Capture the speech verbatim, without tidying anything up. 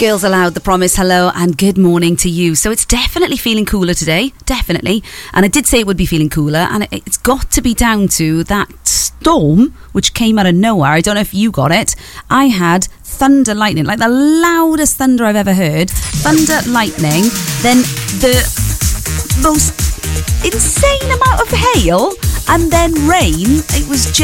Girls Aloud, The Promise, hello and good morning to you. So it's definitely feeling cooler today, definitely. And I did say it would be feeling cooler, and it's got to be down to that storm which came out of nowhere. I don't know if you got it. I had thunder lightning, like the loudest thunder I've ever heard. Thunder lightning, then the most insane amount of hail, and then rain. It was just